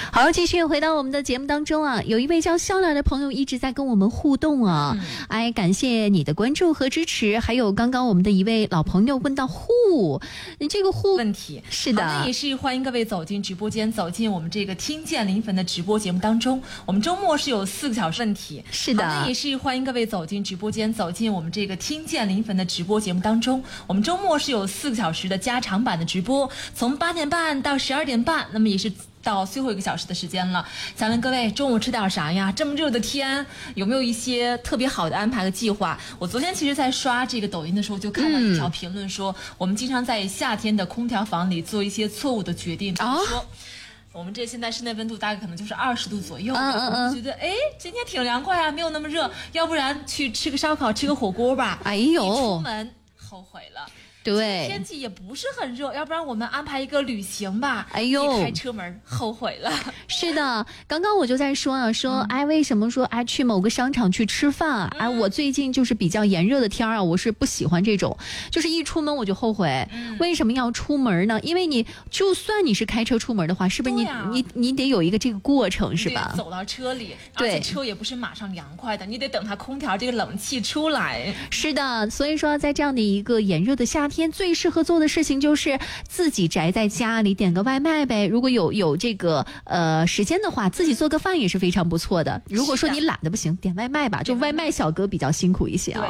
好，继续回到我们的节目当中啊，有一位叫笑脸的朋友一直在跟我们互动啊，感谢你的关注和支持。还有刚刚我们的一位老朋友问到户，这个户问题是的， 那也是欢迎各位走进直播间，走进我们这个听见临汾的直播节目当中。我们周末是有4个小时问题， 是的， 那也是欢迎各位走进直播间，走进我们这个听见临汾的直播节目当中。我们周末是有4个小时的加长版的直播，从8点半到12点半，那么也是到最后1个小时的时间了。想问各位中午吃点啥呀？这么热的天，有没有一些特别好的安排和计划？我昨天其实在刷这个抖音的时候就看到一条评论说，我们经常在夏天的空调房里做一些错误的决定，比如说我们这现在室内温度大概可能就是20度左右，我就觉得今天挺凉快啊，没有那么热，要不然去吃个烧烤吃个火锅吧。一出门后悔了。 对， 天气也不是很热，要不然我们安排一个旅行吧。一开车门后悔了。 是的，刚刚我就在说啊，为什么说去某个商场去吃饭？我最近就是比较炎热的天啊，我是不喜欢这种，就是一出门我就后悔。为什么要出门呢？因为你就算你是开车出门的话，是不是你得有一个这个过程，是吧？ 走到车里，而且车也不是马上凉快的，你得等它空调这个冷气出来。 是的，所以说在这样的一个炎热的夏天，最适合做的事情就是自己宅在家里点个外卖呗。如果有这个时间的话，自己做个饭也是非常不错的。如果说你懒得不行，点外卖吧，就外卖小哥比较辛苦一些啊。